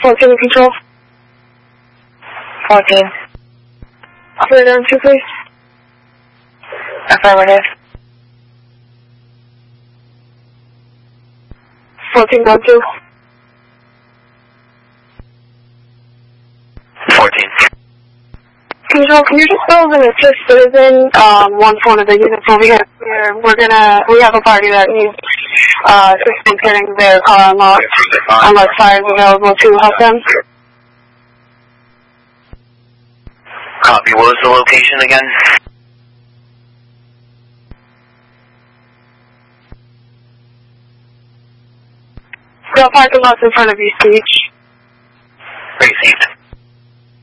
14 control. 14. Operator on 2, please. Affirmative. 14 on 2. 14. Control, can you just go over and assist citizen, one phone of the units over here? We have a party that needs, assistance getting their car unlocked, unless fire is available to help them. Copy. What was the location again? The parking lot's in front of East Beach. Received.